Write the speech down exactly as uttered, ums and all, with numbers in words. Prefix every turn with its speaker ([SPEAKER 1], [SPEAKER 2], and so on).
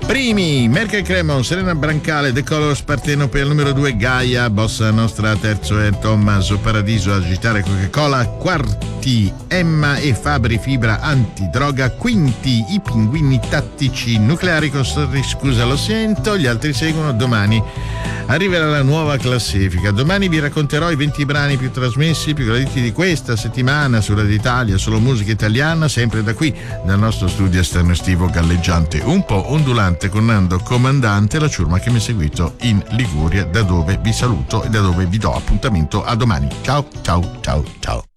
[SPEAKER 1] Primi, Merkel Cremon, Serena Brancale, The Colors, Partenope al numero due, Gaia, Bossa Nostra, terzo è Tommaso Paradiso, Agitare Coca-Cola, quarti, Emma e Fabri, Fibra Antidroga, quinti, I Pinguini Tattici Nucleari con Sorri, Scusa Lo Sento, gli altri seguono. Domani arriverà la nuova classifica. Domani vi racconterò i venti brani più trasmessi, più graditi di questa settimana su Radio Italia, solo musica italiana, sempre da qui, dal nostro studio esterno estivo galleggiante, un po' ondulante, con Nando Comandante, la ciurma che mi ha seguito in Liguria, da dove vi saluto e da dove vi do appuntamento a domani. Ciao, ciao, ciao, ciao.